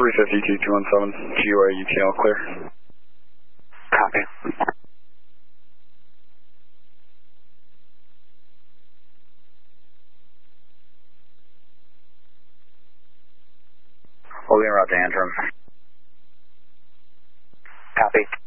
350-217, GUI UTL clear. Copy. Holding route to Antrim. Copy.